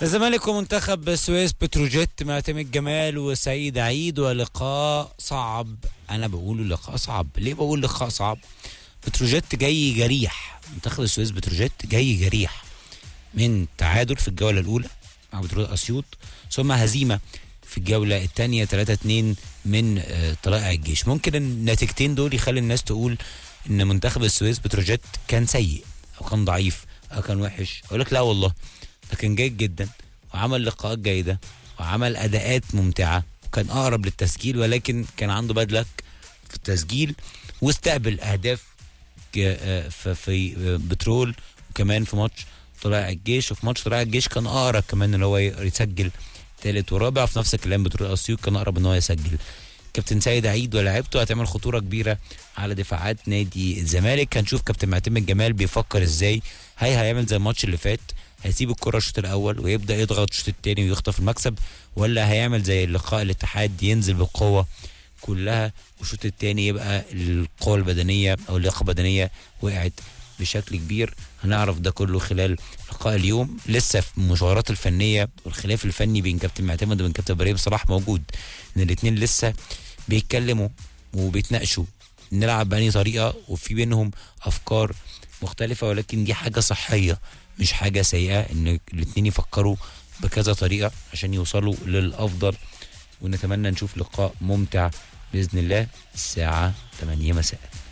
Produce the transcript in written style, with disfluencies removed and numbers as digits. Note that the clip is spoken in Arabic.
الزمالك ومنتخب السويس بتروجيت معتمد جمال وسعيد عيد، ولقاء صعب. انا بقول لقاء صعب. ليه بقول لقاء صعب؟ بتروجيت جاي جريح، منتخب السويس بتروجيت جاي جريح من تعادل في الجولة الأولى مع بترول أسيوط، ثم هزيمة في الجولة الثانية 3-2 من طلائع الجيش. ممكن النتيجتين دول يخلي الناس تقول إن منتخب السويس بتروجيت كان سيء أو كان ضعيف أو كان وحش. أقول لك لا والله، ده كان جيد جدا وعمل لقاءات جيدة وعمل أداءات ممتعة وكان أقرب للتسجيل، ولكن كان عنده باد لك في التسجيل واستقبل أهداف في بترول، وكمان في ماتش طلائع الجيش. وفي ماتش طلائع الجيش كان اقرب كمان ان هو يسجل ثالث ورابع. في نفس الكلام بترول اسيوط كان اقرب ان هو يسجل. كابتن سيد عيد ولاعيبته هتعمل خطوره كبيره على دفاعات نادي الزمالك. هنشوف كابتن معتمد جمال بيفكر ازاي. هيعمل زي الماتش اللي فات، هيسيب الكره الشوط الاول ويبدا يضغط الشوط الثاني ويخطف المكسب، ولا هيعمل زي اللقاء الاتحاد ينزل بالقوه كلها والشوط الثاني يبقى القوه البدنيه او اللياقه البدنيه وقعت بشكل كبير؟ هنعرف ده كله خلال لقاء اليوم. لسه في المشاورات الفنيه والخلاف الفني بين كابتن معتمد وبين كابتن ابراهيم صلاح موجود، ان الاثنين لسه بيتكلموا وبيتناقشوا نلعب بأني طريقه، وفي بينهم افكار مختلفه، ولكن دي حاجه صحيه مش حاجه سيئه ان الاثنين يفكروا بكذا طريقه عشان يوصلوا للافضل. ونتمنى نشوف لقاء ممتع باذن الله الساعه 8 مساء.